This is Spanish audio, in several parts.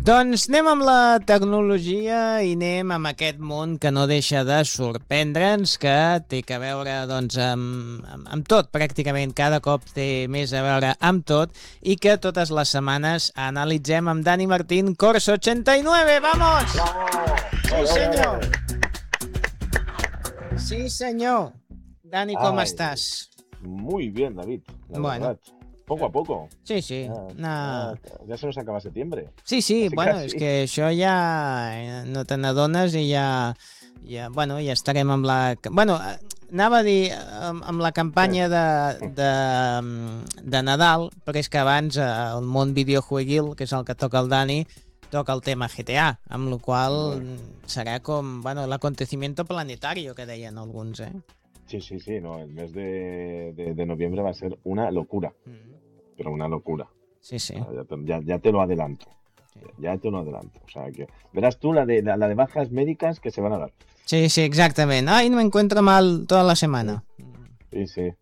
Doncs anem amb la tecnologia i anem amb aquest món que no deixa de sorprendre'ns, que té que veure doncs, amb tot, pràcticament cada cop té més a veure amb tot, i que totes les setmanes analitzem amb Dani Martín, Corso 89, ¡vamos! ¡Bravo! Sí, senyor! Sí, senyor! Dani, com estàs? Muy bien, David. Bueno. Verdad. Poco a poco. Sí, sí. Ya se nos acaba septiembre. Sí, Casi, bueno, casi. és que això ja no te n'adones i ja estarem amb la... Bueno, anava a dir amb la campanya de Nadal, però és que abans el món videojueguil, que és el que toca el Dani, toca el tema GTA, amb la qual serà com, bueno, l'acontecimiento planetario, que deien alguns, eh? Sí, no, el mes de noviembre va a ser una locura, pero una locura. Sí, sí. O sea, ya te lo adelanto. Ya te lo adelanto. O sea, que verás tú la de bajas médicas que se van a dar. Sí, exactament. Ay, no me encuentro mal toda la semana. Sí.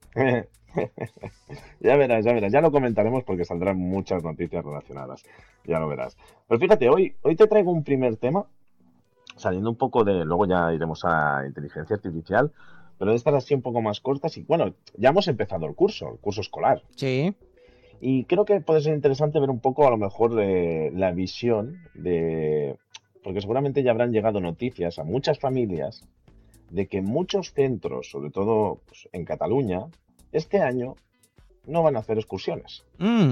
Ya verás, ya lo comentaremos porque saldrán muchas noticias relacionadas, ya lo verás. Pero fíjate, hoy te traigo un primer tema, saliendo un poco luego ya iremos a inteligencia artificial, pero de estas así un poco más cortas y bueno, ya hemos empezado el curso escolar. Sí. Y creo que puede ser interesante ver un poco a lo mejor la visión porque seguramente ya habrán llegado noticias a muchas familias de que muchos centros, sobre todo pues, en Cataluña, este año no van a hacer excursiones.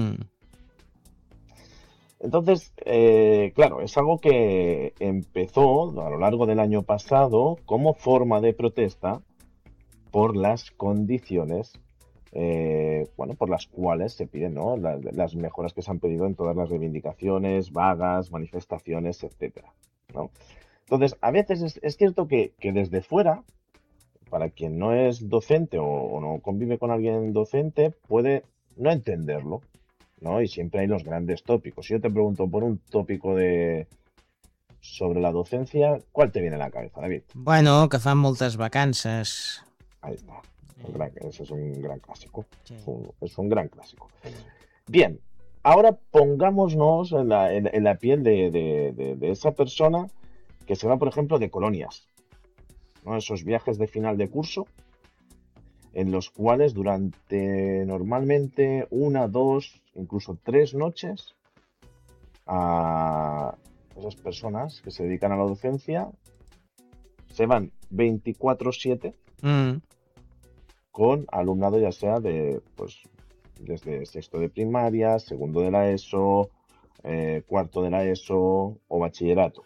Entonces, claro, es algo que empezó a lo largo del año pasado como forma de protesta por las condiciones, por las cuales se piden, ¿no? Las mejoras que se han pedido en todas las reivindicaciones, vagas, manifestaciones, etcétera, ¿no? Entonces, a veces es cierto que desde fuera, para quien no es docente o no convive con alguien docente, puede no entenderlo, ¿no? Y siempre hay los grandes tópicos. Si yo te pregunto por un tópico sobre la docencia, ¿cuál te viene a la cabeza, David? Bueno, que fan moltes vacances. Ahí está. Ese es un gran clásico. Sí. Es un gran clásico. Bien, ahora pongámonos en la piel de esa persona que se va, por ejemplo, de colonias, ¿no? Esos viajes de final de curso en los cuales durante normalmente 1, 2, incluso 3 noches a esas personas que se dedican a la docencia se van 24/7 con alumnado ya sea desde sexto de primaria, segundo de la ESO, cuarto de la ESO o bachillerato.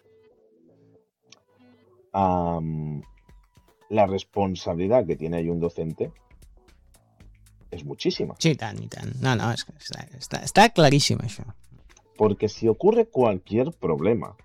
La responsabilidad que tiene ahí un docente es muchísima. Sí, tant i tant. No, és que està claríssim, això. Porque si ocurre cualquier problema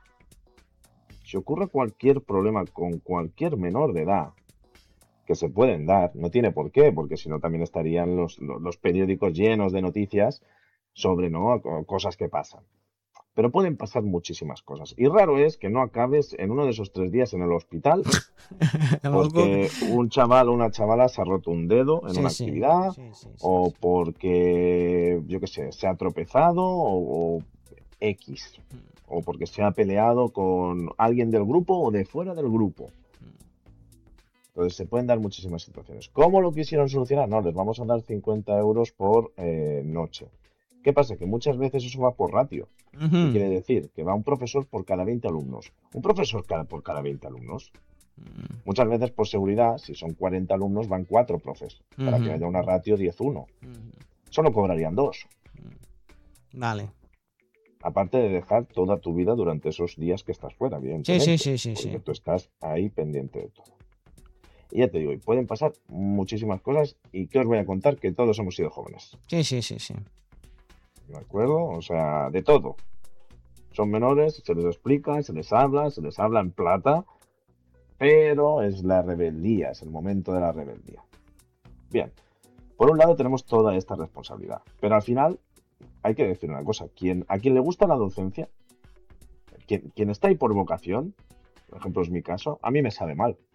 con cualquier menor de edad, que se pueden dar, no tiene por qué, porque si no también estarían los periódicos llenos de noticias sobre, ¿no?, cosas que pasan. Pero pueden pasar muchísimas cosas. Y raro es que no acabes en uno de esos 3 días en el hospital porque un chaval o una chavala se ha roto un dedo en una actividad, o porque, yo qué sé, se ha tropezado o X, o porque se ha peleado con alguien del grupo o de fuera del grupo. Entonces se pueden dar muchísimas situaciones. ¿Cómo lo quisieron solucionar? No, les vamos a dar 50 euros por noche. ¿Qué pasa? Que muchas veces eso va por ratio. ¿Qué quiere decir? Que va un profesor por cada 20 alumnos. ¿Un profesor por cada 20 alumnos? Muchas veces por seguridad, si son 40 alumnos, van 4 profes, para que haya una ratio 10-1. Solo cobrarían 2. Vale. Aparte de dejar toda tu vida durante esos días que estás fuera, bien. Sí. Porque tú estás ahí pendiente de todo. Y ya te digo, pueden pasar muchísimas cosas. ¿Y qué os voy a contar? Que todos hemos sido jóvenes. Sí. ¿De acuerdo? O sea, de todo. Son menores, se les explica, se les habla en plata, pero es la rebeldía, es el momento de la rebeldía. Bien, por un lado tenemos toda esta responsabilidad, pero al final hay que decir una cosa, a quien le gusta la docencia, quien está ahí por vocación, por ejemplo es mi caso, a mí me sabe mal.